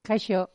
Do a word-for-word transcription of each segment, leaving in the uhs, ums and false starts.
Kaixo.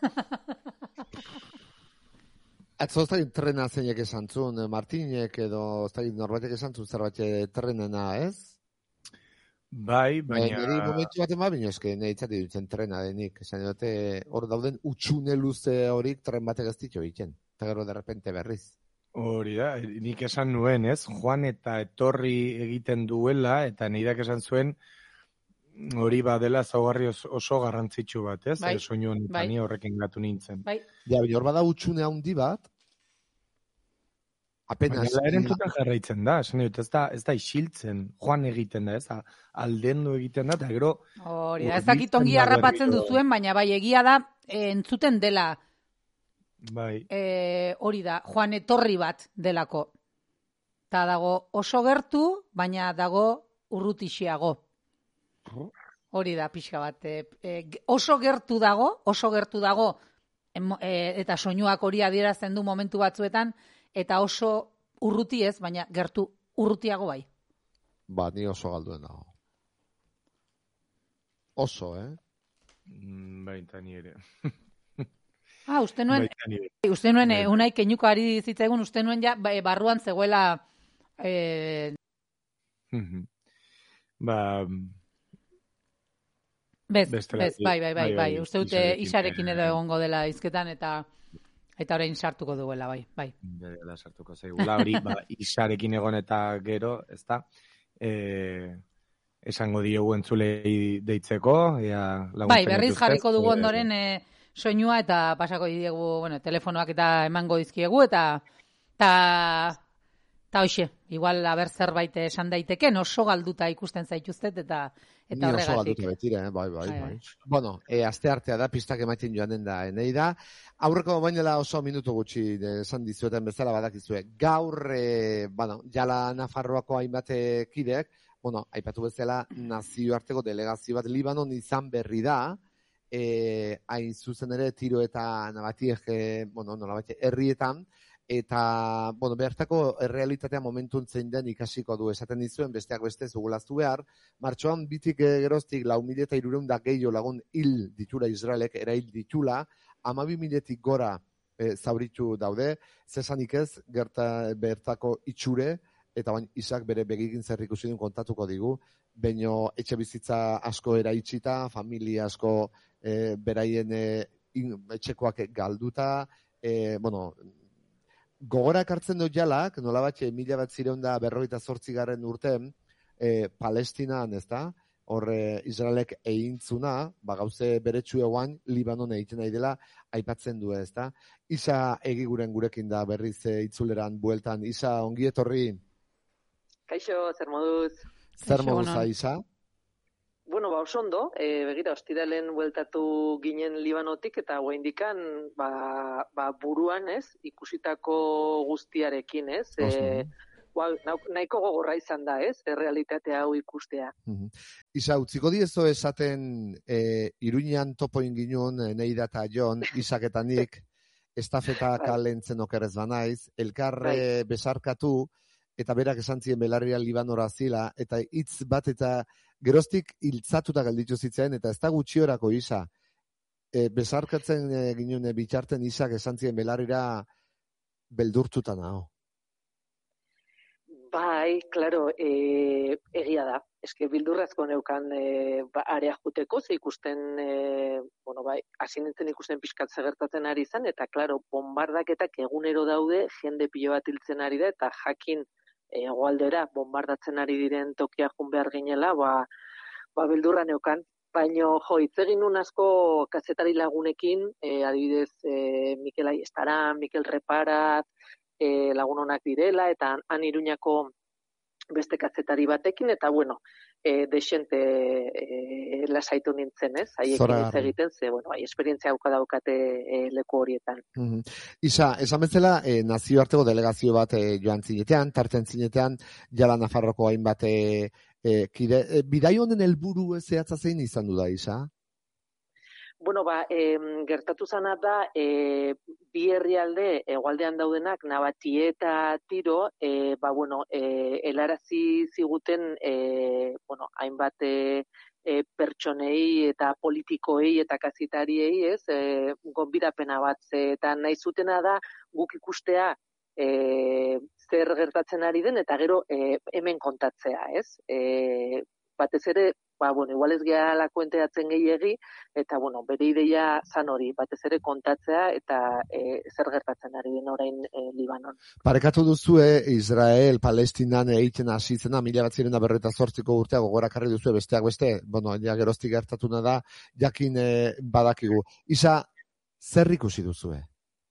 Atzo ez da trena zeinek esan zuen, Martinek edo ez da norbatek esan zuen zerbait trenena, ez? Bai, baina... Neri momentu baten ba, baina eske nahitzati dutzen trena denik. Esan dute, hor dauden utxune luze horik tren batek ez ditu egiten. Eta gero derrepente berriz. Hori da, nik esan nuen, ez? Joan eta etorri egiten duela, eta nidak esan zuen, hori badela zaugarri oso garrantzitsu bat, ez? Bai, Soinu honetan bai. ni horrekin gatu nintzen. Bai. Ja, hor bada utxune handi bat, apenas... Baina erantzuten jarraitzen da, esan dut, ez da, ez da isiltzen, joan egiten da, ez da, aldendu egiten da, eta gero... Hori da, ez dakit ongi harrapatzen duzuen, baina bai, egia da, e, entzuten dela, bai. e, hori da, joan etorri bat delako. Ta dago oso gertu, baina dago urrutixiago. Hori da, pixka bat. E, e, oso gertu dago, oso gertu dago, em, e, eta soinuak hori adierazten du momentu batzuetan, eta oso urruti ez, baina gertu urrutiago bai. Ba, ni oso galduen dago. Oso, eh? Mm, baita ni ere. Ah, uste nuen, Baita ni ere. uste nuen, eh, unai keinuko ari zitzaigun, uste nuen ja, ba, barruan zegoela... Eh, ba... bez, bestela, bez, bai, bai, bai, bai, bai, bai, uste dute Isarekin, isarekin edo eh, egongo dela hizketan, eta eta orain sartuko duela, bai, bai. Dela sartuko zaigula, hori, ba, isarekin egon eta gero, ez da, e, esango diogu entzulei deitzeko, ea laguntzen Bai, berriz dituzte, jarriko dugu e, ondoren e, soinua eta pasako diegu, bueno, telefonoak eta emango dizkiegu, eta eta eta hoxe, igual haber zerbait esan daiteken, oso galduta ikusten zaituztet, eta eta Ni oso horregatik. galduta betira, eh? bai, bai, Bai, bai. bai. Bueno, e, aste artea da, pistak emaiten joanen da, enei da. Aurreko bainela oso minutu gutxi de, esan dizueten bezala badakizue. Gaur, e, bueno, jala Nafarroako hainbat kideek, bueno, aipatu bezala nazioarteko delegazio bat Libanon izan berri da, e, hain zuzen ere tiro eta nabatiek, e, bueno, nolabait herrietan, eta, bueno, bertako errealitatea momentun zein den ikasiko du esaten dizuen, besteak beste zugulaztu behar. Martxoan bitik geroztik lau mila eta hirureun da gehiago lagun hil ditula Israelek, erail ditula, hamabi miletik gora e, zauritu daude, zesanik ez, gerta bertako itxure, eta bain Isak bere begigin zer ikusi duen kontatuko digu, baino etxe bizitza asko eraitsita, familia asko e, beraien e, in, etxekoak galduta, e, bueno, gogora ekartzen dut jalak, nola bat, mila bat zireun da berrogeita zortzigarren urten, e, Palestinan, ez da, horre Israelek egintzuna, ba gauze beretsu eguan, Libanon egiten nahi dela, aipatzen du, ez da. Isa egiguren gurekin da berriz e, itzuleran bueltan. Isa, ongi etorri? Kaixo, zer moduz? Zer moduza, Isa? Bueno, ba, oso ondo, e, begira, ostiralen bueltatu ginen Libanotik, eta guaindikan, ba, ba, buruan, ez, ikusitako guztiarekin, ez, e, ba, nahiko gogorra izan da, ez, errealitatea hau ikustea. Uh-huh. Isa, utziko diezo esaten e, Iruñean topo inginun, Neida eta Jon, Isak eta nik, estafetak alentzen okerrez banaiz, elkarre besarkatu, eta berak esan ziren belarria Libanora zila, eta hitz bat eta geroztik hiltzatuta gelditu zitzen, eta ez da gutxiorako Isa. E, besarkatzen e, ginen e, bitxarten Isak esan ziren belarrira beldurtuta nago. Bai, klaro, e, egia da. Eske bildurrazko neukan e, ba, area juteko, ze ikusten, e, bueno, bai, hasi nintzen ikusten pixkatze gertatzen ari zen, eta klaro, bombardaketak egunero daude, jende pilo bat hiltzen ari da, eta jakin hegoaldera bombardatzen ari diren tokia jun behar ginela, ba, ba beldurra neukan. Baina, jo, hitz egin nun asko kazetari lagunekin, e, adibidez, e, Mikel Aiestaran, Mikel Reparat, e, lagun onak direla, eta han Iruñako beste kazetari batekin, eta bueno, e, desente e, lasaitu nintzen, ez? Haiekin hitz egiten, ze, bueno, hai, esperientzia hauka daukate e, leku horietan. Mm-hmm. Isa, esan bezala, e, nazioarteko delegazio bat e, joan zinetean, tarten zinetean, jala Nafarroko hainbat e, e, kide. E, bidai honen helburu zehatza zein izan du da, Isa? Bueno, ba, e, gertatu zana da, e, bi herrialde hegoaldean daudenak, Nabatie eta Tiro, e, ba, bueno, e, helarazi ziguten, e, bueno, hainbat e, e, pertsonei eta politikoei eta kazitariei, ez, e, gonbidapena bat, ze, eta nahi zutena da guk ikustea e, zer gertatzen ari den, eta gero e, hemen kontatzea, ez? E, batez ere, ba, bueno, igual ez gehalako enteratzen gehiegi, eta, bueno, bere ideia zan hori, batez ere kontatzea, eta e, zer gertatzen ari den orain e, Libanon. Parekatu duzue Israel, Palestinan egiten hasitzena, mila bat ziren da berreta zortziko urtea gogorakarri duzue besteak beste, bueno, ja geroztik gertatuna da, jakin e, badakigu. Isa, zer ikusi duzue?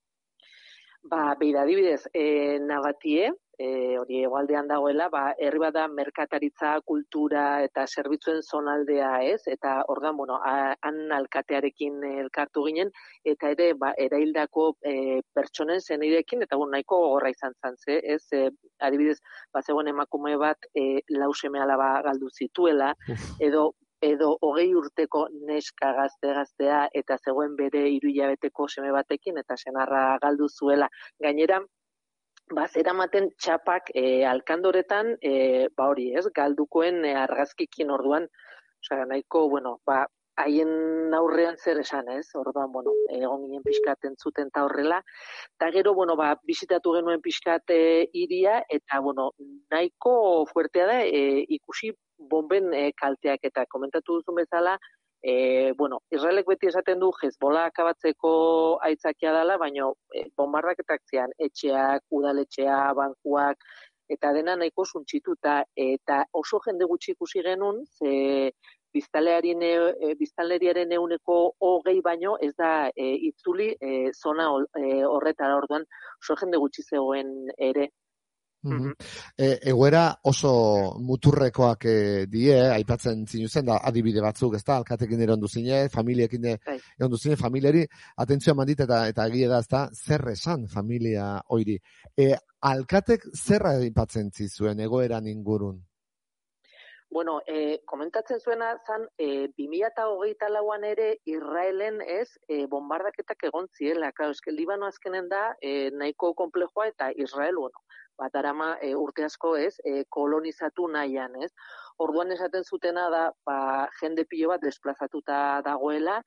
Ba, beira, adibidez, e, Nabatie, e, hori hegoaldean dagoela, ba, herri bat da merkataritza, kultura eta zerbitzuen zonaldea, ez? Eta ordan, bueno, a, han alkatearekin elkartu ginen, eta ere, ba, eraildako e, pertsonen zenirekin, eta bueno, nahiko gogorra izan zan, ze, ez? E, adibidez, ba, zegoen emakume bat e, lau seme alaba galdu zituela, Uf. edo edo hogei urteko neska gazte-gaztea eta zegoen bere hiru hilabeteko seme batekin eta senarra galdu zuela. Gainera, ba, zeramaten txapak e, alkandoretan, e, ba hori ez, galdukoen e, argazkikin orduan, osea, nahiko, bueno, ba, haien aurrean zer esan ez, orduan, bueno, egon ginen pixkat entzuten eta horrela, eta gero, bueno, ba, bizitatu genuen pixkat hiria, eta, bueno, nahiko fuertea da, e, ikusi bomben e, kalteak, eta komentatu duzun bezala, e, bueno, Israelek beti esaten du Hezbollah akabatzeko aitzakia dela, baina e, bombardaketak zian, etxeak, udaletxea, bankuak, eta dena nahiko suntsituta, eta oso jende gutxi ikusi genuen, ze biztanleriaren e, biztanleriaren ehuneko hogei baino ez da e, itzuli e, zona e, horretara orduan oso jende gutxi zegoen ere. Mm-hmm. E, egoera oso muturrekoak e, die, aipatzen zinuzen da adibide batzuk, ezta, alkatekin ere ondu zine, familiekin ere ondu zine, familiari, atentzioa mandit eta, eta egia da, ezta, zer esan familia oiri. E, alkatek zer aipatzen zizuen egoeran ingurun? Bueno, eh, komentatzen zuena zan, eh, bi mila hogeita lauan ere Israelen ez eh, bombardaketak egon ziela. Claro, eske Libano azkenen da eh, nahiko konplejoa eta Israel, bueno, bat arama eh, urte asko ez, eh, kolonizatu nahian, ez. Orduan esaten zutena da, ba, jende pilo bat desplazatuta dagoela,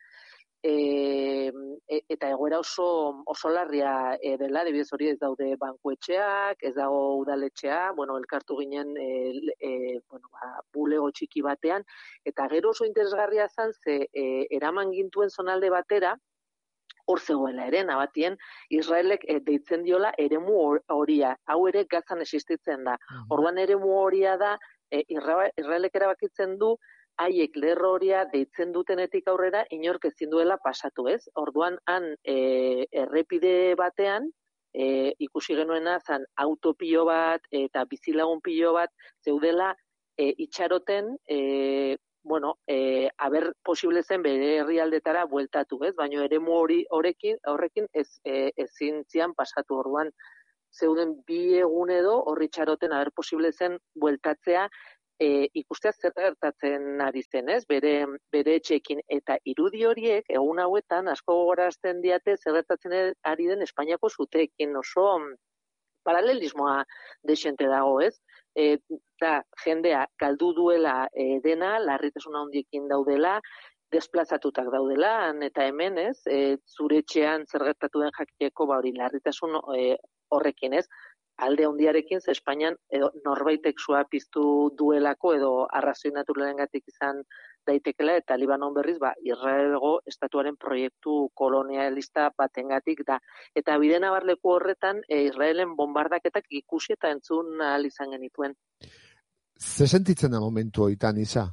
E, eta egoera oso, oso larria e, dela, adibidez hori ez daude bankuetxeak, ez dago udaletxea, bueno, elkartu ginen e, e, bueno, ba, bulego txiki batean, eta gero oso interesgarria zan, ze e, eraman gintuen zonalde batera, hor zegoela ere, nabatien, Israelek e, deitzen diola eremu horia, hau ere Gazan existitzen da. Orduan eremu horia da, e, Israelek erabakitzen du, haiek lerro horia deitzen dutenetik aurrera inork ezin duela pasatu, ez? Orduan han e, errepide batean e, ikusi genuena zan autopilo bat eta bizilagun pilo bat zeudela e, itxaroten e, bueno, e, aber posible zen bere herrialdetara bueltatu, ez? Baina eremu hori horrekin horrekin ez e, ezin zian pasatu. Orduan zeuden bi egun edo horri itxaroten aber posible zen bueltatzea. E, ikustea zer gertatzen ari zen, ez? Bere, bere etxeekin eta irudi horiek egun hauetan asko gogorazten diate zer gertatzen ari den Espainiako zuteekin oso paralelismoa desente dago, ez? E, da, jendea galdu duela e, dena, larritasuna handiekin daudela, desplazatutak daudela, han eta hemen, ez? E, zure etxean zer gertatu den jakiteko ba hori larritasun e, horrekin, ez? Alde handiarekin, ze Espainian edo norbaitek sua piztu duelako edo arrazoi naturalengatik izan daitekela, eta Libanon berriz, ba, Israelgo estatuaren proiektu kolonialista batengatik da. Eta bide nabarleku horretan, e, Israelen bombardaketak ikusi eta entzun ahal izan genituen. Ze sentitzen da momentu hoitan, Isa?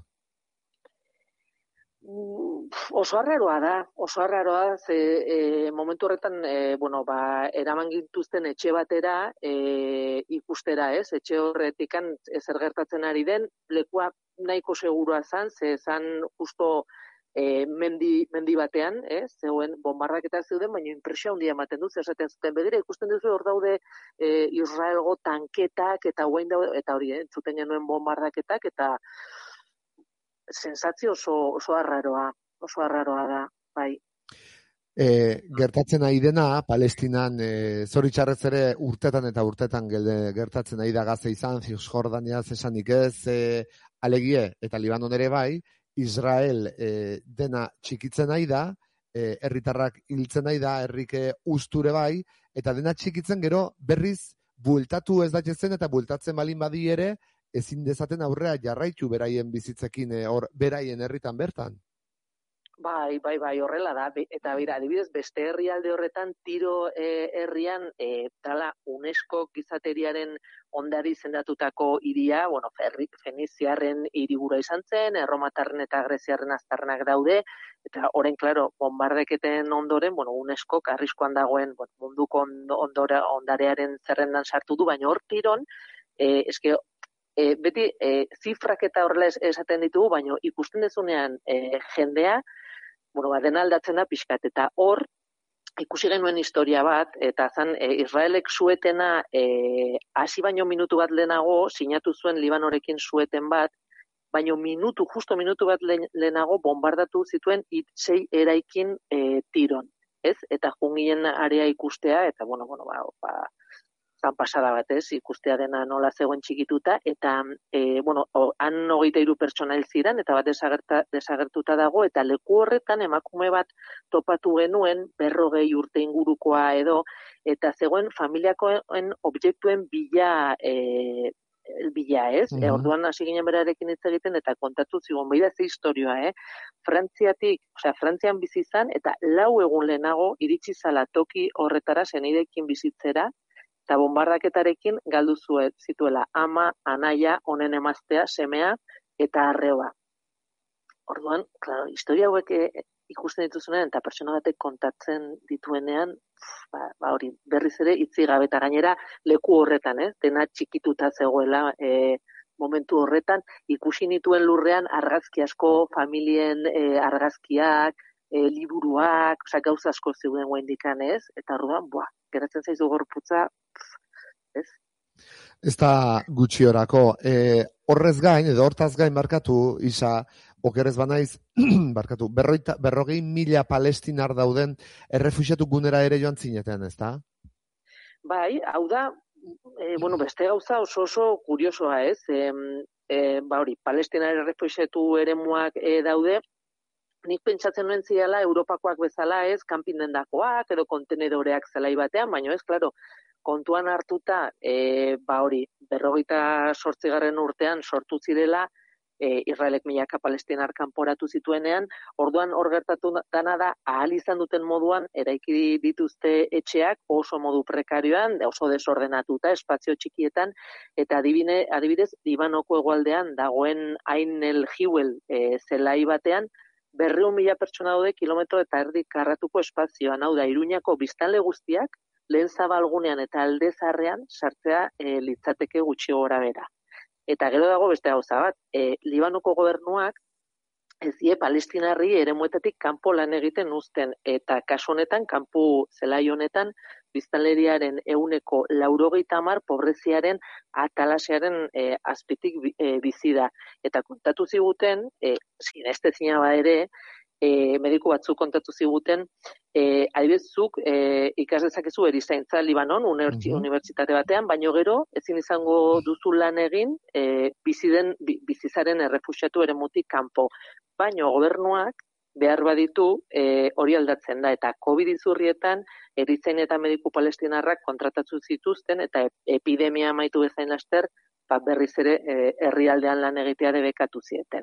Oso arraroa da, oso arraroa, ze e, momentu horretan, e, bueno, ba, eraman gintuzten etxe batera e, ikustera, ez? Etxe horretikan zer gertatzen ari den, lekua nahiko segurua zan, ze zan justo e, mendi, mendi batean, ez? Zegoen bombardaketak zeuden, baina impresio handia ematen dut, esaten zuten begira, ikusten duzu hor daude e, Israelgo tanketak, eta guain daude, eta hori, eh, zuten genuen bombardaketak, eta sensazio oso, oso arraroa. oso arraroa da, bai. E, gertatzen ari dena, Palestinan, e, zoritxarrez ere urtetan eta urtetan gelde, gertatzen ari da Gaza izan, Cisjordania esanik ez, e, alegie, eta Libanon ere bai, Israel e, dena txikitzen nahi da, e, herritarrak hiltzen nahi da, herrike usture bai, eta dena txikitzen gero berriz bueltatu ez daitezen eta bueltatzen balin badi ere, ezin dezaten aurrea jarraitu beraien bizitzekin, e, or, beraien herritan bertan. Bai, bai, bai, horrela da. Eta bera, adibidez, beste herrialde horretan, Tiro e, herrian, e, dala UNESCO gizateriaren ondari izendatutako hiria, bueno, ferri, Feniziarren hiribura izan zen, Erromatarren eta Greziarren aztarnak daude, eta orain, klaro, bombardeketen ondoren, bueno, UNESCO arriskuan dagoen, bueno, munduko ondora, ondarearen zerrendan sartu du, baina hor Tiron, e, eske, e, beti, e, zifrak eta horrela esaten ditugu, baina ikusten dezunean e, jendea, bueno, ba, dena aldatzen da pixkat, eta hor, ikusi genuen historia bat, eta zan, e, Israelek suetena e, hasi baino minutu bat lehenago, sinatu zuen Libanorekin sueten bat, baino minutu, justo minutu bat lehenago, bombardatu zituen itzei eraikin e, Tiron, ez? Eta jungien area ikustea, eta, bueno, bueno, ba, ba zan pasada bat, ez, ikustea dena nola zegoen txikituta, eta, e, bueno, o, han hogeita hiru pertsona hil ziren, eta bat desagerta, desagertuta dago, eta leku horretan emakume bat topatu genuen, berrogei urte ingurukoa edo, eta zegoen familiakoen objektuen bila, e, bila, ez? Mm-hmm. E, orduan hasi ginen berarekin hitz egiten, eta kontatu zigun, beida ze historioa, eh? Frantziatik, osea, Frantzian bizi izan, eta lau egun lehenago, iritsi zala toki horretara zenidekin bizitzera, eta bombardaketarekin galdu zuet zituela ama, anaia, honen emaztea, semea eta arreba. Orduan, claro, historia hauek ikusten dituzunean eta pertsona batek kontatzen dituenean, ba, ba hori, berriz ere itzi gabe eta gainera leku horretan, eh, dena txikituta zegoela e, momentu horretan, ikusi nituen lurrean argazki asko, familien e, argazkiak, e, liburuak, osea, gauza asko zeuden guaindikan, ez? Eta orduan, buah, geratzen zaizu gorputza, ez? Ez da gutxi orako. E, horrez gain, edo hortaz gain markatu, Isa, okerez banaiz, barkatu, berroita, berrogei mila palestinar dauden errefuxiatu gunera ere joan zineten, ez da? Bai, hau da, e, bueno, beste gauza oso oso kuriosoa, ez? E, e, ba hori, palestinar errefuxiatu eremuak e, daude, nik pentsatzen nuen ziala Europakoak bezala, ez, kanpindendakoak edo kontenedoreak zelai batean, baina ez, klaro, kontuan hartuta, e, ba hori, berrogeita zortzigarren urtean sortu zirela, e, Israelek milaka palestinar kanporatu zituenean, orduan hor gertatu dana da, ahal izan duten moduan, eraiki dituzte etxeak oso modu prekarioan, oso desordenatuta, espazio txikietan, eta adibine, adibidez, Libanoko hegoaldean dagoen Ain el Hiwel e, zelai batean, berreun mila pertsona daude kilometro eta erdi karratuko espazioan, hau da, Iruñako biztanle guztiak, lehen zabalgunean eta aldezarrean sartzea e, litzateke gutxi gora bera. Eta gero dago beste gauza bat, e, Libanoko gobernuak ez die palestinarri eremuetatik kanpo lan egiten uzten, eta kasu honetan, kanpo zelai honetan, biztanleriaren ehuneko laurogeita hamar pobreziaren atalasearen e, azpitik e, bizi da. Eta kontatu ziguten, e, sinestezina ba ere, e, mediku batzuk kontatu ziguten, e, adibidezuk e, ikas dezakezu erizaintza Libanon, unibertsi, mm-hmm. unibertsitate batean, baino gero ezin izango duzu lan egin e, biziden, bizizaren errefuxiatu eremutik kanpo. Baino gobernuak behar baditu e, hori aldatzen da, eta COVID izurrietan erizain eta mediku palestinarrak kontratatu zituzten, eta epidemia amaitu bezain laster, ba, berriz ere e, herrialdean lan egitea debekatu zieten.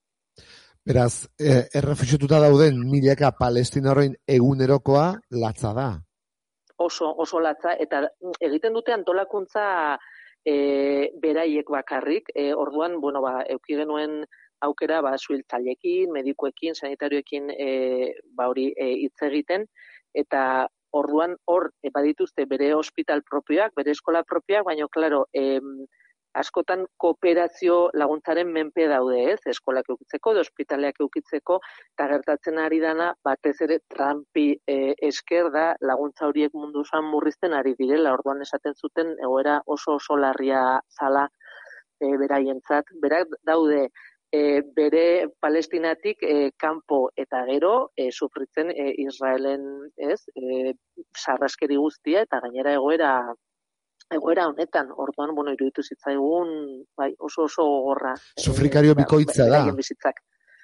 Beraz, e, errefuxiatuta dauden milaka palestinarroin egunerokoa latza da. Oso, oso latza, eta egiten dute antolakuntza e, beraiek bakarrik, e, orduan, bueno, ba, euki genuen aukera, ba, suhiltzaileekin, medikuekin, sanitarioekin, e, ba, hori e, hitz egiten, eta orduan hor, e, badituzte bere hospital propioak, bere eskola propioak, baina, klaro, e, askotan kooperazio laguntzaren menpe daude, ez? Eskolak eukitzeko, edo ospitaleak eukitzeko, eta gertatzen ari dana, batez ere Trumpi e, esker da laguntza horiek mundu osoan murrizten ari direla, orduan esaten zuten egoera oso oso larria zala e, beraientzat. Berak daude e, bere Palestinatik e, kanpo eta gero e, sufritzen e, Israelen, ez? E, sarraskeri guztia eta gainera egoera egoera honetan, orduan, bueno, iruditu zitzaigun, bai, oso oso gogorra. Sufrikario bikoitza da. Bizitzak.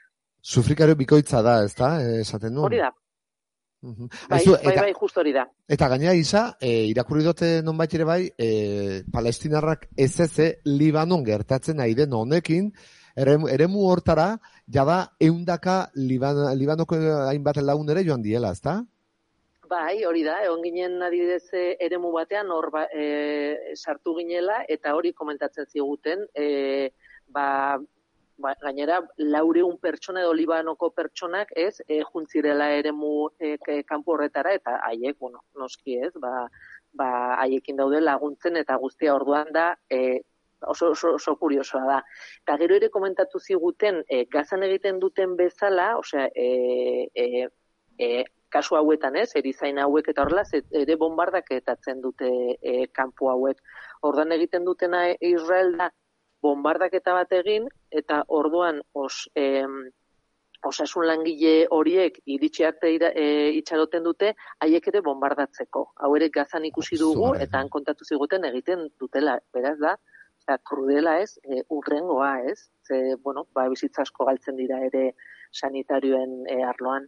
Sufrikario bikoitza da, ez da, esaten du? Hori da. Uh-huh. Bai, Aizu, bai, eta, bai, just hori da. Eta gainera Isa, e, irakurri dute nonbait ere bai, e, palestinarrak ez eze Libanon gertatzen ari den honekin, eremu, eremu hortara, jada eundaka Liban, Libanoko hainbat lagun ere joan diela, ezta? Bai, hori da, egon ginen adibidez eremu batean hor ba, e, sartu ginela eta hori komentatzen ziguten, e, ba, ba, gainera laureun pertsona edo Libanoko pertsonak ez, e, juntzirela eremu e, kanpo horretara eta haiek, bueno, noski ez, ba, ba, haiekin daude laguntzen eta guztia orduan da, e, oso, oso, oso kuriosoa da. Eta gero ere komentatu ziguten, e, Gazan egiten duten bezala, osea, e, e, e, kasu hauetan ez, erizain hauek eta horrela, ere bombardaketatzen dute e, kanpo hauek. Orduan egiten dutena Israel da, bombardaketa bat egin, eta orduan os, e, osasun langile horiek iritsi arte e, itxaroten dute, haiek ere bombardatzeko. Hau ere Gazan ikusi dugu, eta han kontatu ziguten egiten dutela, beraz da, eta krudela ez, e, urrengoa ez, ze, bueno, ba, bizitza asko galtzen dira ere sanitarioen e, arloan.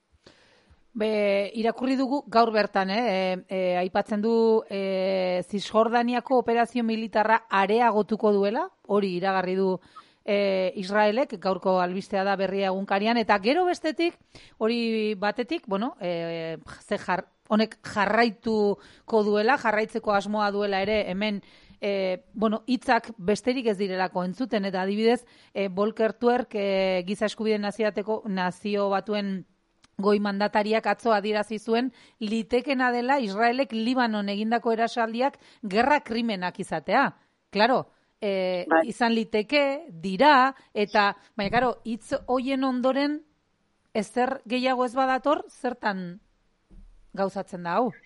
Be, irakurri dugu gaur bertan, eh? E, e, aipatzen du e, Zisjordaniako operazio militarra areagotuko duela, hori iragarri du e, Israelek, gaurko albistea da Berria egunkarian, eta gero bestetik, hori batetik, bueno, e, ze jar, honek jarraituko duela, jarraitzeko asmoa duela ere, hemen, E, bueno, hitzak besterik ez direlako entzuten, eta adibidez, e, Volker Turk, e, giza eskubideen nazioateko nazio batuen goi mandatariak atzo adierazi zuen litekena dela Israelek Libanon egindako erasaldiak gerra krimenak izatea. Claro, e, bai. Izan liteke, dira, eta, baina, karo, hitz hoien ondoren ezer gehiago ez badator, zertan gauzatzen da hau?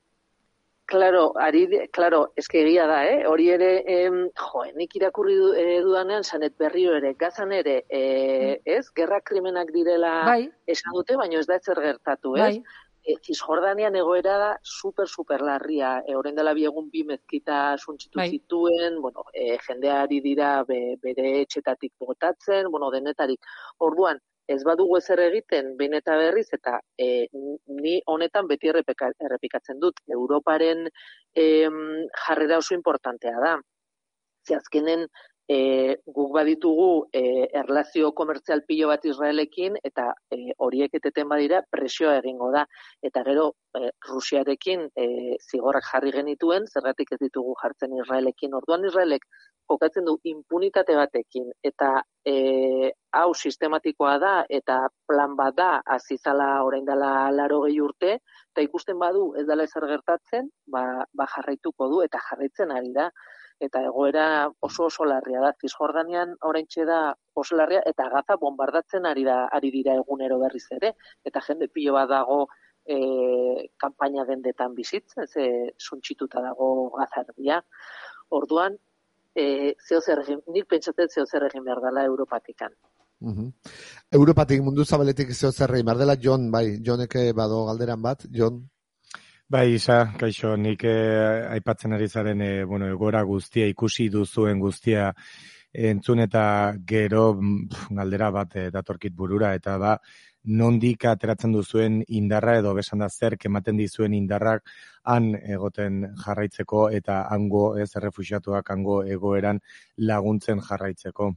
Claro, ari, claro, eske egia da, eh? Hori ere, em, jo, nik irakurri du, e, dudanean, Sanet Berrio ere, Gazan ere, e, ez, gerra krimenak direla bai. Esan dute, baina ez da ezer gertatu, ez? Bai. E, Zisjordanian egoera da super, super larria. E, Horren dela biegun bi mezkita suntzitu bai. Zituen, bueno, e, jendeari dira be, bere etxetatik botatzen, bueno, denetarik. Orduan, ez badugu ezer egiten, behin eta berriz, eta e, ni honetan beti errepika, errepikatzen dut. Europaren e, jarrera oso importantea da. Ze azkenen e, guk baditugu e, erlazio komertzial pilo bat Israelekin, eta e, horiek eteten badira presioa egingo da. Eta gero e, Rusiarekin e, zigorrak jarri genituen, zergatik ez ditugu jartzen Israelekin. Orduan Israelek jokatzen du impunitate batekin, eta e, hau sistematikoa da, eta plan bat da, azizala orain dela laurogei urte, eta ikusten badu ez dela ezer gertatzen, ba, ba jarraituko du, eta jarraitzen ari da. Eta egoera oso oso larria da. Zisjordanian oraintxe da oso larria, eta Gaza bombardatzen ari da, ari dira egunero berriz ere, eta jende pilo bat dago e, kanpaina dendetan bizitzen, ze suntsituta dago Gaza erdia. Orduan, E, zeozer egin, nik pentsatzen zeozer egin behar dela Europatikan. Uh-huh. Europatik mundu zabaletik zeozer egin behar dela, Jon, bai, Jonek bado galderan bat, Jon? Bai, Isa, kaixo, nik eh, aipatzen ari zaren, eh, bueno, egora guztia, ikusi duzuen guztia entzun eta gero pf, galdera bat eh, datorkit burura, eta ba, nondik ateratzen duzuen indarra edo besan da zerk ematen dizuen indarrak han egoten jarraitzeko eta hango ez errefuxiatuak hango egoeran laguntzen jarraitzeko.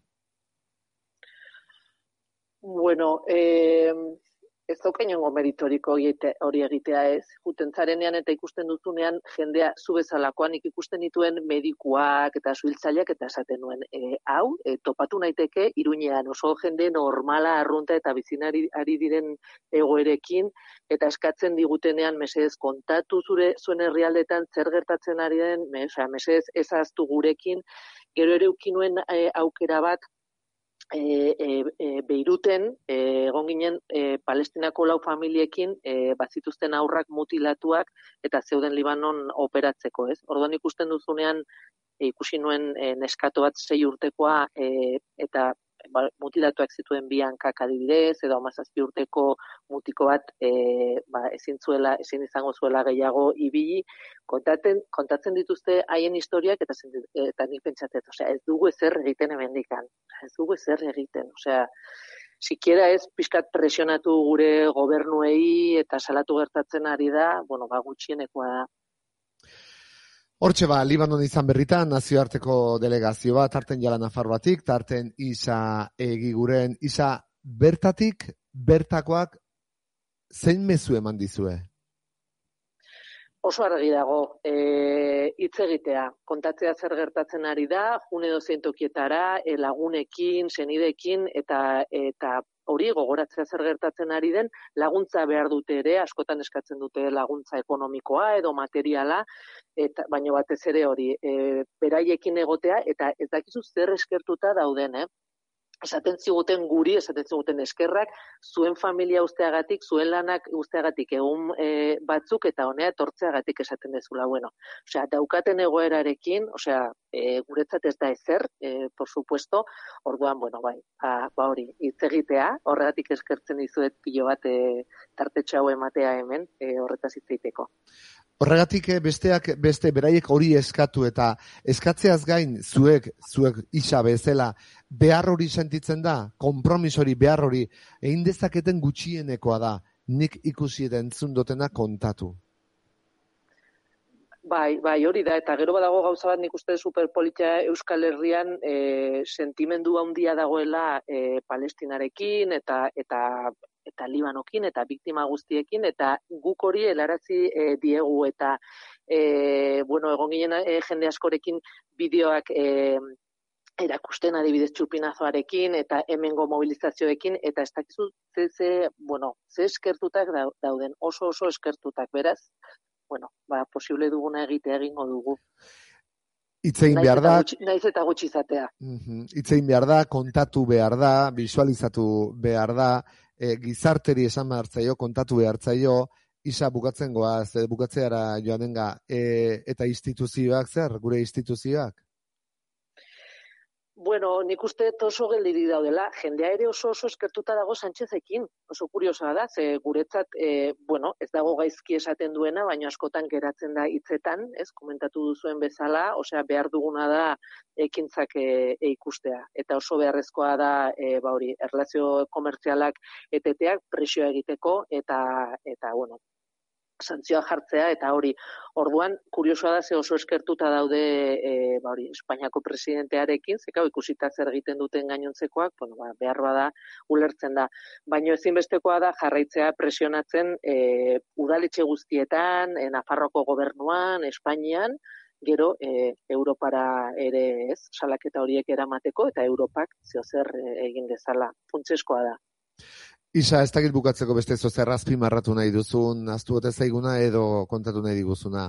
Bueno, eh, ez dauka inongo meritoriko hori egitea ez. Juten zarenean eta ikusten duzunean jendea zu bezalakoan ikusten dituen medikuak eta suhiltzaileak eta esaten nuen. E, hau, e, topatu naiteke Iruñean oso jende normala, arrunta eta bizinari ari diren egoerekin, eta eskatzen digutenean mesedez kontatu zure zuen herrialdetan zer gertatzen ari den, mesedez ez ahaztu gurekin, gero ere ukinuen e, aukera bat, E, e, e, Beiruten e, egon ginen e, Palestinako lau familiekin e, bazituzten aurrak mutilatuak eta zeuden Libanon operatzeko, ez? Orduan ikusten duzunean e, ikusi nuen e, neskato bat sei urtekoa e, eta ba, mutilatuak zituen bi hankak adibidez, edo hamazazpi urteko mutiko bat e, ba, ezin zuela, ezin izango zuela gehiago ibili, kontatzen, kontatzen dituzte haien historiak eta, eta nik pentsatzen, osea, ez dugu ezer egiten hemendikan, ez dugu ezer egiten, osea, sikiera ez pixkat presionatu gure gobernuei eta salatu gertatzen ari da, bueno, ba, gutxienekoa da. Hortxe ba, Libanon izan berritan, nazioarteko delegazio bat, tarten Jala Nafarroatik, tarten Isa Egiguren, Isa bertatik, bertakoak, zein mezu eman dizue? Oso argi dago, e, hitz egitea, kontatzea zer gertatzen ari da, june dozein tokietara, e, lagunekin, senidekin, eta eta hori gogoratzea zer gertatzen ari den, laguntza behar dute ere, askotan eskatzen dute laguntza ekonomikoa edo materiala, eta baino batez ere hori, e, beraiekin egotea, eta ez dakizu zer eskertuta dauden, eh? Esaten ziguten guri, esaten ziguten eskerrak, zuen familia usteagatik, zuen lanak usteagatik egun e, batzuk eta honea etortzeagatik esaten dezula. Bueno, osea, daukaten egoerarekin, osea, e, guretzat ez da ezer, e, por supuesto, orduan, bueno, bai, ba, ba hori, hitz egitea, horregatik eskertzen dizuet pilo bat e, tartetxo hau ematea hemen, e, horretaz hitz egiteko. Horregatik besteak beste beraiek hori eskatu eta eskatzeaz gain zuek zuek Isa bezala behar hori sentitzen da, konpromis hori behar hori egin dezaketen gutxienekoa da, nik ikusi eta entzun dutena kontatu. Bai, bai, hori da, eta gero badago gauza bat nik uste superpolitia Euskal Herrian e, sentimendu handia dagoela e, Palestinarekin eta eta eta Libanokin eta biktima guztiekin, eta guk hori helarazi e, diegu, eta e, bueno, egon ginen e, jende askorekin bideoak e, erakusten adibidez txupinazoarekin eta hemengo mobilizazioekin, eta ez dakizu ze, ze, bueno, ze eskertutak dauden, oso oso eskertutak, beraz, bueno, ba, posible duguna egitea egingo dugu. Itzein behar da. Naiz eta gutxi izatea. Uh-huh. Itzein behar da, kontatu behar da, visualizatu behar da, e, gizarteri esan behar zaio, kontatu behar zaio, Isa bukatzen goaz, e, bukatzeara joanenga, e, eta instituzioak zer, gure instituzioak? Bueno, nik uste oso geldirik daudela, jendea ere oso oso eskertuta dago Sánchezekin, oso kuriosa da, ze guretzat, e, bueno, ez dago gaizki esaten duena, baina askotan geratzen da hitzetan, ez, komentatu duzuen bezala, osea, behar duguna da ekintzak e, e ikustea, eta oso beharrezkoa da, e, ba hori, erlazio komertzialak eteteak presioa egiteko, eta, eta bueno, santzioa jartzea, eta hori, orduan, kuriosoa da ze oso eskertuta daude e, ba hori, Espainiako presidentearekin, zekau ikusita zer egiten duten gainontzekoak, bueno, ba, behar bada ulertzen da. Baina ezinbestekoa da jarraitzea presionatzen e, udaletxe guztietan, e, Nafarroako gobernuan, Espainian, gero e, Europara ere ez, salaketa horiek eramateko, eta Europak zeozer e, egin dezala. Funtseskoa da. Isa, ez dakit bukatzeko beste zozer azpimarratu nahi duzun, aztu bote zaiguna edo kontatu nahi diguzuna?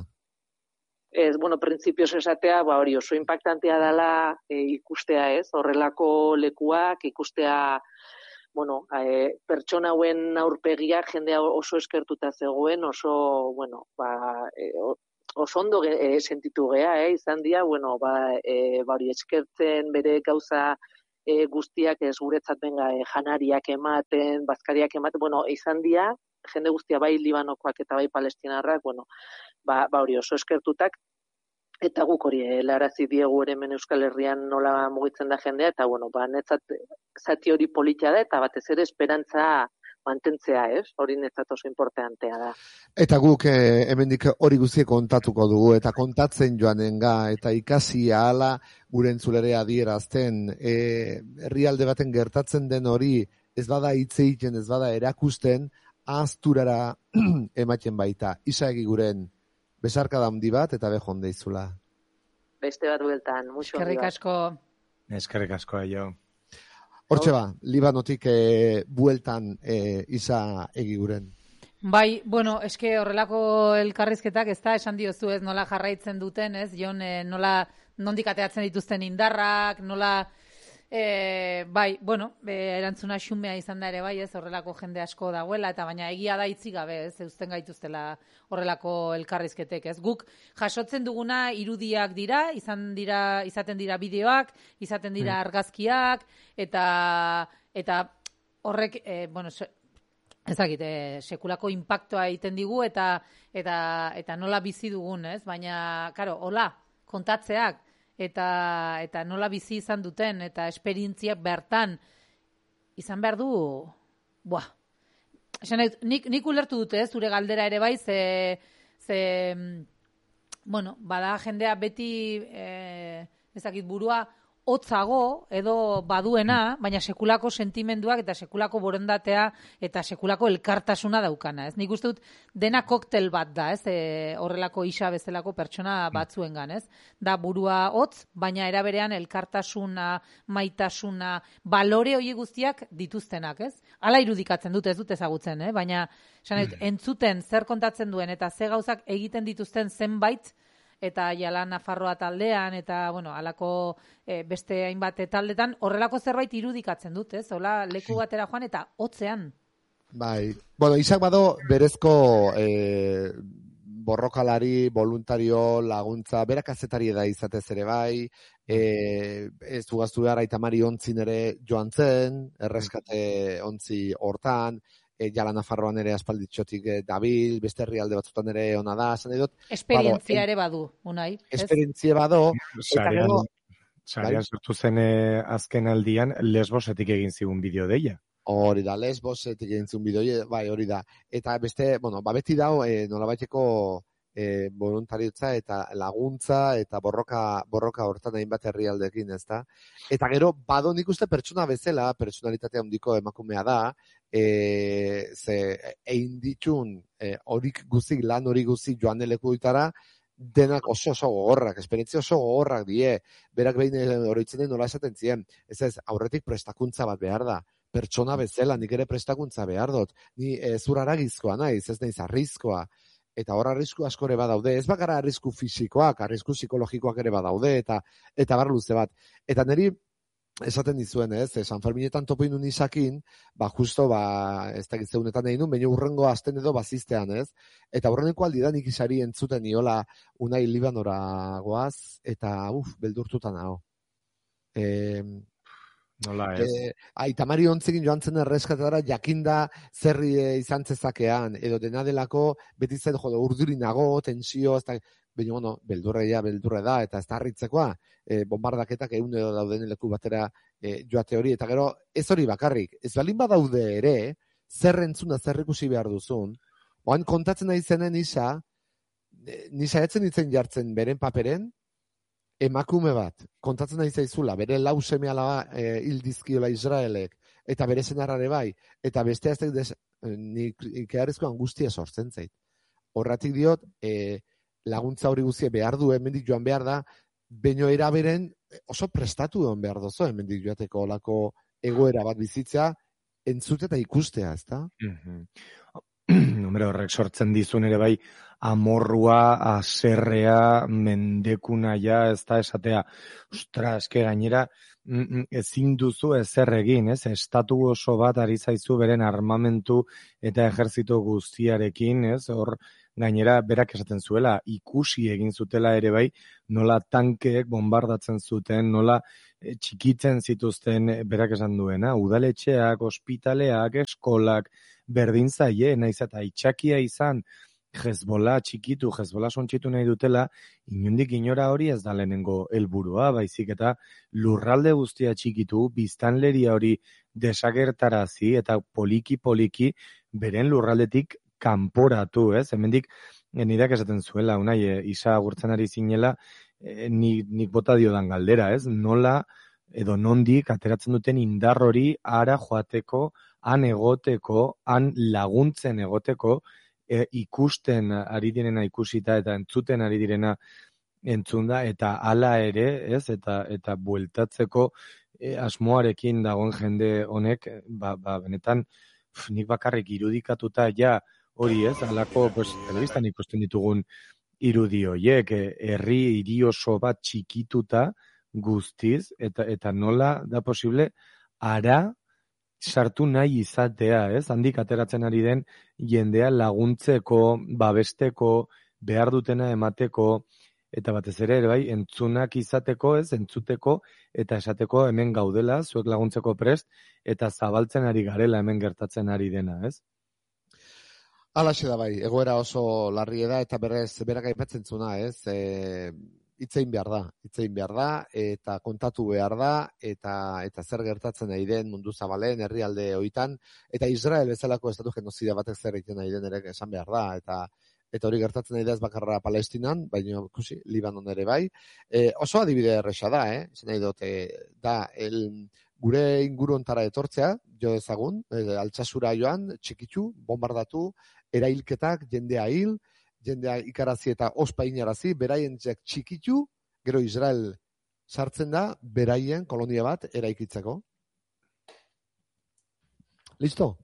Ez, bueno, printzipioz esatea, ba hori oso impactantea dela e, ikustea ez, horrelako lekuak, ikustea, bueno, e, pertsona hauen aurpegiak jendea oso eskertuta zegoen, oso, bueno, ba, e, oso ondo e, sentitu gea, eh, izan dira, bueno, ba, e, ba hori eskertzen bere gauza E, guztiak ez guretzat benga e, janariak ematen, bazkariak ematen, bueno, izan dira, jende guztia bai Libanokoak eta bai Palestinarrak, bueno, ba, ba hori oso eskertutak, eta guk hori helarazi diegu ere hemen Euskal Herrian nola mugitzen da jendea, eta bueno, ba, netzat zati hori politia da, eta batez ere esperantza mantentzea, ez? Hori netzat oso importantea da. Eta guk eh, hemendik hori guztiek kontatuko dugu, eta kontatzen joanenga, eta ikasi ahala gure entzulere adierazten, eh, herrialde baten gertatzen den hori, ez bada hitz egiten, ez bada erakusten, ahazturara ematen baita. Isa Egiguren, besarkada handi bat, eta behon deizula. Beste bat bueltan, mucho. Eskerrik asko. Eskerrik asko, aio. Hortxe ba, Libanotik e, bueltan e, Isa Egiguren. Bai, bueno, eske horrelako elkarrizketak, ez da, esan diozu ez, nola jarraitzen duten, ez, Jon, e, nola nondik ateatzen dituzten indarrak, nola, e, bai, bueno, e, erantzuna xumea izan da ere, bai, ez, horrelako jende asko dagoela, eta baina egia da itzi gabe, ez, eusten gaituztela horrelako elkarrizketek, ez, guk jasotzen duguna irudiak dira, izan dira, izaten dira bideoak, izaten dira argazkiak, eta, eta horrek, e, bueno, ez dakit, e, sekulako inpaktoa egiten digu, eta, eta, eta nola bizi dugun, ez, baina, karo, hola, kontatzeak, eta eta nola bizi izan duten, eta esperientziak bertan izan behar du, buah, esan, nik, nik ulertu dute, zure galdera ere bai, ze, ze bueno, bada jendea beti, e, ezakit burua, hotzago edo baduena, baina sekulako sentimenduak eta sekulako borondatea eta sekulako elkartasuna daukana, ez? Nik uste dut dena koktel bat da, ez? E, horrelako isa bezalako pertsona batzuengan, ez? Da burua hotz, baina era berean elkartasuna, maitasuna, balore hori guztiak dituztenak, ez? Hala irudikatzen dut, ez dut ezagutzen, eh? Baina esan dut, entzuten zer kontatzen duen eta ze gauzak egiten dituzten zenbait eta Jala Nafarroa taldean, eta, bueno, alako e, beste hainbat taldetan, horrelako zerbait irudikatzen dut, ez? Hola, leku batera joan, eta hotzean. Bai, bueno, izak bado berezko e, borrokalari, voluntario, laguntza, berak azetari da izatez ere bai, e, ez dugaztu behar Aitamari ontzin ere joan zen, erreskate ontzi hortan, Jala Nafarroan ere aspalditxotik dabil, beste herrialde batzutan ere ona da, esan dut. Esperientzia bado, ere badu, unai. Esperientzia bado. Sarean, sarean sortu zen azken aldian, Lesbosetik egin zigun bideo deia. Hori da, Lesbosetik egin zigun bideo, bai, hori da. Eta beste, bueno, ba beti dao, e, nolabaiteko e, voluntariotza eta laguntza eta borroka, borroka hortan hainbat herrialdekin, ez da? Eta gero, bado nik uste pertsona bezala, personalitatea handiko emakumea da, E, ze egin ditun e, horik guzik, lan hori guzik joan deleku ditara, denak oso oso gogorrak, esperientzia oso gogorrak die, berak behin horitzen den nola esaten zien, ez ez, aurretik prestakuntza bat behar da, pertsona bezala, nik ere prestakuntza behar dut, ni e, zur aragizkoa naiz, ez naiz arrizkoa, eta hor arrisku asko ere badaude, ez bakara arrisku fisikoak, arrisku psikologikoak ere badaude, eta eta bar luze bat, eta niri esaten dizuen, ez, San Ferminetan topo inun izakin, ba, justo, ba, ez da gitzeunetan egin nun, baina urrengo azten edo baziztean, ez, eta urreneko aldi da nik isari entzuten niola Unai Libanora goaz, eta, uf, beldurtutan hau. E, Nola ez? E, Aitamari ontzekin joan zen erreskatara jakinda zerri e, izan zezakean, edo dena delako, beti zen, jode, urdurinago, tensio, ez da, baina, bueno, beldurreia, beldurre da, eta ez da harritzekoa, e, bombardaketak egun edo dauden leku batera e, joate hori, eta gero, ez hori bakarrik, ez balin badaude ere, zer entzuna, zer ikusi behar duzun, oan kontatzen nahi zenen nisa, nisa etzen ditzen jartzen beren paperen, emakume bat, kontatzen nahi zaizula, bere lau seme alaba e, hildizkiola Israelek, eta bere zenarrare bai, eta beste aztek des, nik ikearezko angustia sortzen zait. Horratik diot, e, laguntza hori guztia behar du, hemendik joan behar da, baino eraberen oso prestatu duen behar dozo, hemendik joateko olako egoera bat bizitzea, entzute eta ikustea, ez da? Mm-hmm. Hombre, horrek sortzen dizun ere bai, amorrua, aserrea, mendekuna ja, ez da esatea, ostra, eske gainera, ezin duzu ezer egin, ez? Estatu oso bat ari zaizu beren armamentu eta ejertzito guztiarekin, ez? Hor, gainera, berak esaten zuela, ikusi egin zutela ere bai, nola tankeek bombardatzen zuten, nola e, txikitzen zituzten, berak esan duena, udaletxeak, ospitaleak, eskolak, berdin zaie, naiz eta itxakia izan, Hezbollah txikitu, Hezbollah sontxitu nahi dutela, inundik inora hori ez da lehenengo helburua, baizik eta lurralde guztia txikitu, biztanleria hori desagertarazi eta poliki-poliki beren lurraldetik kanporatu, ez? Hemendik nidak esaten zuela, unai, e, isa agurtzen ari zinela, e, nik, nik bota diodan galdera, ez? Nola edo nondik ateratzen duten indar hori ara joateko, han egoteko, han laguntzen egoteko, e, ikusten ari direna ikusita eta entzuten ari direna entzunda, eta hala ere, ez? Eta eta bueltatzeko e, asmoarekin dagoen jende honek, ba, ba benetan, pf, nik bakarrik irudikatuta ja, hori ez, alako, pues, telebistan ikusten ditugun irudi horiek, herri hiri oso bat txikituta guztiz, eta eta nola da posible, ara sartu nahi izatea, ez? Handik ateratzen ari den jendea laguntzeko, babesteko, behar dutena emateko, eta batez ere, bai, entzunak izateko, ez, entzuteko, eta esateko hemen gaudela, zuek laguntzeko prest, eta zabaltzen ari garela hemen gertatzen ari dena, ez? Alaxe da bai, egoera oso larri da, eta berrez, berak aipatzen zuna, ez? E, itzein behar da, itzein behar da, eta kontatu behar da, eta eta zer gertatzen nahi den mundu zabalen, herrialde hoitan, eta Israel bezalako estatu genozida batek zer egiten nahi den ere esan behar da, eta eta hori gertatzen nahi da ez bakarra Palestinan, baina ikusi, Libanon ere bai. E, oso adibide erresa da, eh? Esan nahi dut, da, el, gure inguru ontara etortzea, jo ezagun, e, Altsasura joan, txikitu, bombardatu, erailketak, jendea hil, jendea ikarazi eta ospa inarazi, beraien txikitu, gero Israel sartzen da, beraien kolonia bat eraikitzeko. Listo?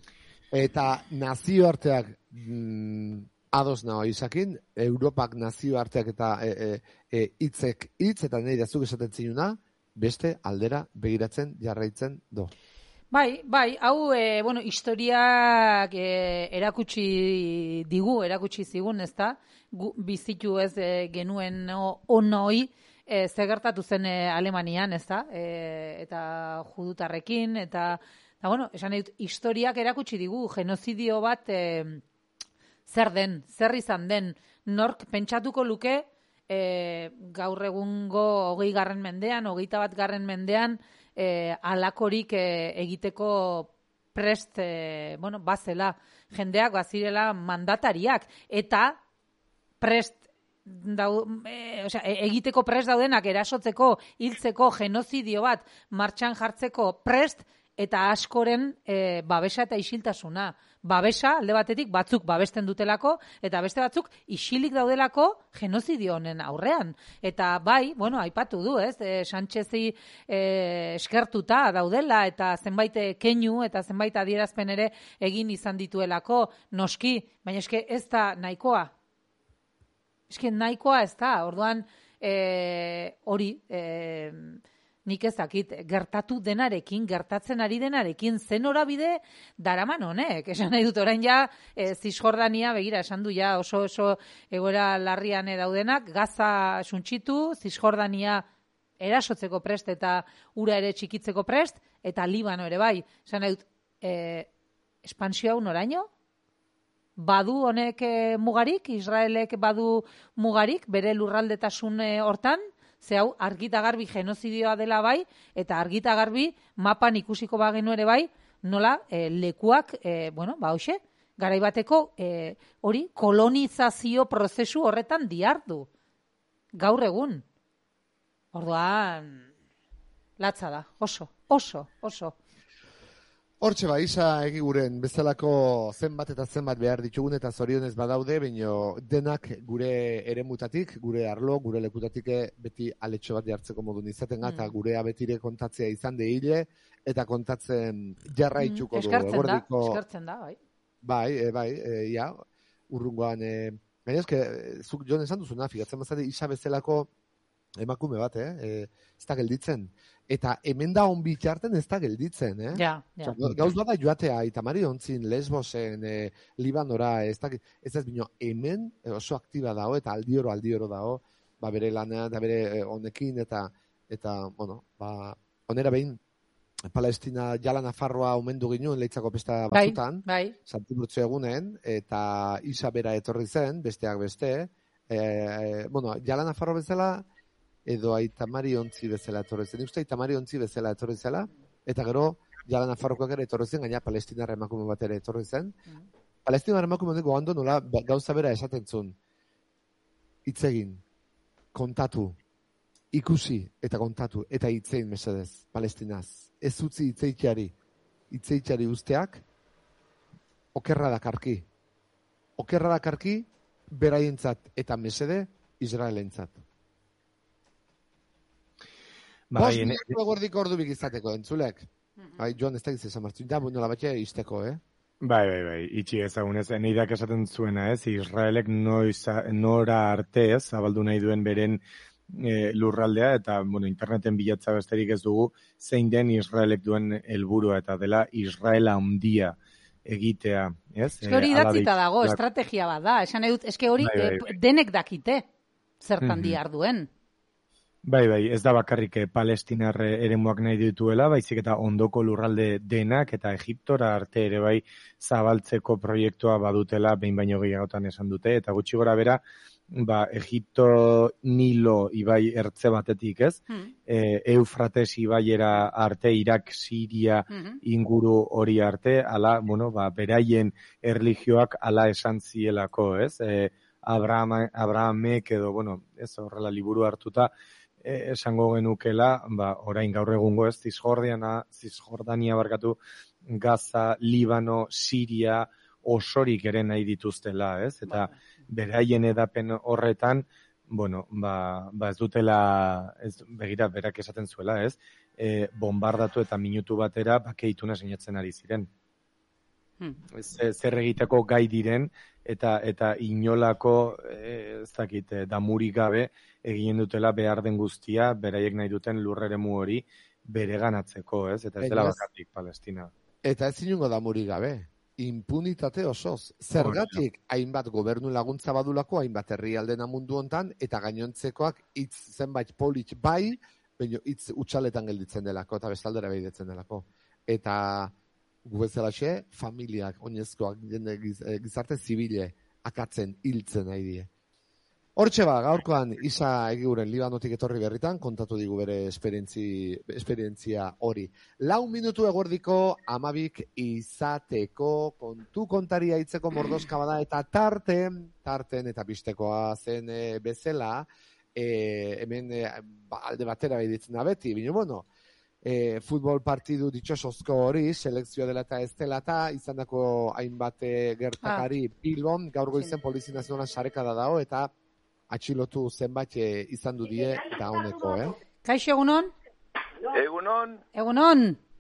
Eta nazioarteak mm, ados nago izakin, Europak nazioarteak eta hitzek e, e, hitz eta nahi dazuk esaten zinuna, beste aldera begiratzen jarraitzen do. Bai, bai, hau, e, bueno, historiak e, erakutsi digu, erakutsi zigun, ez da? Gu, bizitu ez e, genuen no, onoi, e, zegertatu zen e, Alemanian, ez da? E, eta judutarrekin, eta, eta bueno, esan dut, historiak erakutsi digu, genozidio bat, e, zer den, zer izan den, nork pentsatuko luke, e, gaur egungo hogei garren mendean, hogeita bat garren mendean, E, alakorik e, egiteko prest, e, bueno, bazela, jendeak bazirela mandatariak, eta prest dau, e, osea, egiteko prest daudenak erasotzeko, hiltzeko, genozidio bat martxan jartzeko prest, eta askoren e, babesa eta isiltasuna. Babesa, alde batetik, batzuk babesten dutelako, eta beste batzuk isilik daudelako genozidio honen aurrean. Eta bai, bueno, aipatu du, ez, e, Sánchezi e, eskertuta daudela, eta zenbait keinu, eta zenbait adierazpen ere egin izan dituelako, noski, baina eske ez da nahikoa. Eske nahikoa ez da, orduan e, hori, e, nik ez dakit, gertatu denarekin, gertatzen ari denarekin, zen horabide daraman honek. Esan nahi dut, orain ja, e, Zisjordania, begira, esan du ja, oso oso egoera larrian daudenak, Gaza suntxitu, Zisjordania erasotzeko prest eta ura ere txikitzeko prest, eta Libano ere bai. Esan nahi dut, e, espansio hau noraino? Badu honek e, mugarik, Israelek badu mugarik, bere lurraldetasun e, hortan, ze hau argita garbi genozidioa dela bai, eta argita garbi mapan ikusiko bagenu ere bai, nola e, lekuak, e, bueno, ba hoxe, garaibateko e, hori kolonizazio prozesu horretan diardu. Gaur egun. Orduan, latza da, oso, oso, oso. Hortxe ba, isa egiguren bezalako zenbat eta zenbat behar ditugun eta zorionez badaude, baino denak gure eremutatik, gure arlo, gure lekutatik beti aletxo bat jartzeko modun izaten mm. eta gurea betire kontatzea izan de hile, eta kontatzen jarraitzuko mm, du. Eskartzen da, eskartzen da, bai. Bai, e, bai, e, ja, urrungoan, e, baina eske, zuk Jon esan duzuna, figatzen bazate, isa bezalako emakume bat, eh? E, ez da gelditzen. Eta hemen da hon bitxarten ez da gelditzen, eh? Ja, ja. Gauz bada joatea, Itamari ontzin, Lesbosen, e, Libanora, ez da, ez ez bino, hemen oso aktiba dago, eta aldioro, aldioro dago, ba, bere lana, eta bere e, honekin, eta, eta, bueno, ba, onera behin, Palestina jala Nafarroa omendu ginen leitzako pesta batzutan, bai, bai. Santiburtzo egunen, eta isa bera etorri zen, besteak beste, e, e, bueno, jala Nafarro bezala, edo Aitamari ontzi bezala etorri zen. Uste Aitamari ontzi bezala etorri zela, eta gero jala Nafarrokoak ere etorri zen, gaina Palestinar emakume bat ere etorri zen. Mm. Palestinar emakume honek goando nola gauza bera esaten zuen. Hitzegin, kontatu, ikusi eta kontatu, eta hitzein mesedez, Palestinaz. Ez utzi hitzeitxari, hitzeitxari usteak, okerra dakarki. Okerra dakarki, beraientzat eta mesede, Israelentzat. Bai, Bos minutu egordik ordu bik izateko, entzulek. Mm-hmm. Bai, Joan, ez da gizesa martzu. Da, bueno, labatxe izteko, eh? Bai, bai, bai, itxi ezagunez. Neidak esaten zuena, ez? Israelek noiza, nora arte, ez? Zabaldu nahi duen beren e, lurraldea, eta, bueno, interneten bilatza besterik ez dugu, zein den Israelek duen helburua eta dela Israela handia egitea, ez? Eske hori idatzita dago, estrategia bat da. Esan edut, eske hori bai, bai, bai. denek dakite zertan mm-hmm. dihar duen. Bai, bai, ez da bakarrik palestinar eremuak nahi dituela, baizik eta ondoko lurralde denak eta Egiptora arte ere bai zabaltzeko proiektua badutela, behin baino gehiagotan esan dute, eta gutxi gora bera, ba, Egipto Nilo ibai ertze batetik, ez? Mm. E, Eufrates ibaiera arte, Irak, Siria mm-hmm. inguru hori arte, ala, bueno, ba, beraien erlijioak ala esan zielako, ez? E, Abraham, Abrahamek edo, bueno, ez horrela liburu hartuta, esango genukela, ba, orain gaur egungo ez, Zisjordania, Zisjordania barkatu, Gaza, Libano, Siria, osorik ere nahi dituztela, ez? Eta beraien edapen horretan, bueno, ba, ba ez dutela, ez, begira, berak esaten zuela, ez? E, bombardatu eta minutu batera bakeituna sinatzen ari ziren. Hmm. Zer egiteko gai diren, eta eta inolako, ez dakit, damurik gabe, egin dutela behar den guztia, beraiek nahi duten lurreremu hori bereganatzeko, ez? Eta ez dela bakarrik Palestina. Eta ez inungo damurik gabe, impunitate osoz. Zergatik hainbat gobernu laguntza badulako, hainbat herrialdena mundu hontan, eta gainontzekoak hitz zenbait polit bai, baina hitz utxaletan gelditzen delako, eta bestaldera behidetzen delako. Eta gu bezalaxe, familiak, oinezkoak, gizarte zibile, akatzen, hiltzen nahi die. Hortxe ba, gaurkoan Isa Egiguren Libanotik etorri berritan, kontatu digu bere esperientzia hori. Lau minutu eguerdiko amabik izateko, kontu kontaria hitzeko mordoska bada, eta tarten, tarten eta pistekoa zen e, bezala, e, hemen e, ba, alde batera behiditzen da beti, bino bueno, E, futbol partidu ditxosozko hori, selekzioa dela eta ez dela eta izan dako hainbat gertakari ah. Bilbon, gaur goizen Polizia Nazionala sarekada dago eta atxilotu zenbait e, izan du die da honeko, eh? Kaixo, egunon? Egunon. Egunon.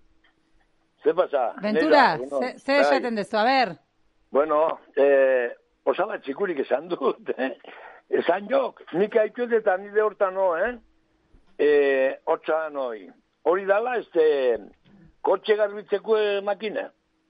Ze pasa? Ventura, ze, ze esaten dezu, a ber? Bueno, eh, osaba txikurik esan dut, eh? Esan jok, nik haitut eta nide hortan no, eh? Eh, Otsa noi. Hori dala, este, kotxe garbitzeko makina.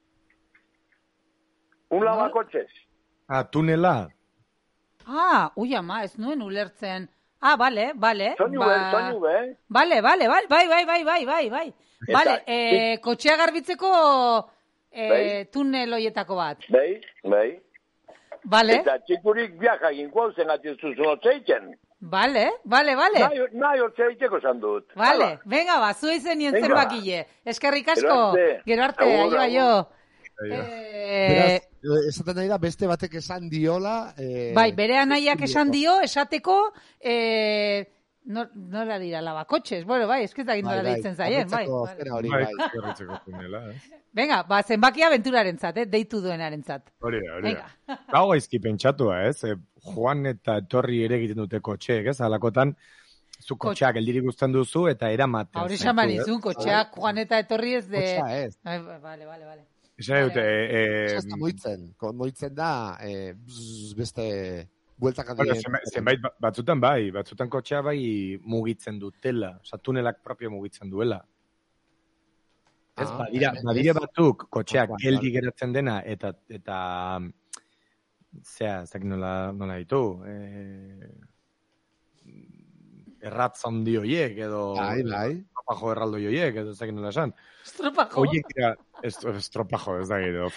Un lava kotxez. Ah, tunela. Ah, ui ama, ez nuen ulertzen. Ah, bale, bale. Soinu ba... be, soinu be. Bale, bale, bai, bai, bai, bai, bai, bai, bai. Bale, eh, kotxea garbitzeko eh, tunel hoietako bat. Bai, bai. Bale. Eta txikurik viaja ginko zen atizuzun otzeitzen. Vale, vale, vale. Nahi hortzea iteko zan dut. Vale, Hala. Venga ba, zu izen nien zenbakile. Eskerrik asko, gero arte, aio, aio. Eh... Esaten nahi da, beste batek esan diola... Eh... Bai, bere anaiak esan dio, esateko... Eh... No, nola dira, labakotxez. Bueno, bai, eskizak nola bai, ditzen zaien. Bai, hori, bai. bai. Venga, ba, zenbakia aventuraren zat, eh? Deitu duenaren zat. Hori da, hori da. Hau gaizki pentsatua, ez? E, Juan eta etorri ere egiten dute kotxeek, ez? Alakotan, zu kotxeak eldirik guztan duzu eta eramaten. Hori xaman izun, kotxeak Juan eta etorri ez de... Kotxea ez. Vale, vale, vale. Esan dute... Kotxea moitzen, moitzen da, beste... Bueno, zenbait batzutan bai, batzutan kotxea bai mugitzen dutela, oza, tunelak propio mugitzen duela. Ez, ah, badira, badire batzuk kotxeak ah, geldi geratzen dena, eta, eta zera, ez dakit nola, nola ditu, eh, erratz handi hoiek, edo bai, bai. estropajo erraldo hoiek, edo ez dakit nola esan. Estropajo? Hoiek dira, estropajo, ez dakit,